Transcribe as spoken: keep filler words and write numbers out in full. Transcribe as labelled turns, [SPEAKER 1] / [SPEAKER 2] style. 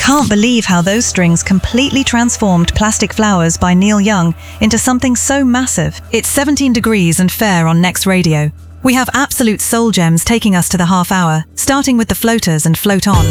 [SPEAKER 1] can't believe how those strings completely transformed Plastic Flowers by Neil Young into something so massive. It's seventeen degrees and fair on Next Radio. We have absolute soul gems taking us to the half hour, starting with The Floaters and Float On.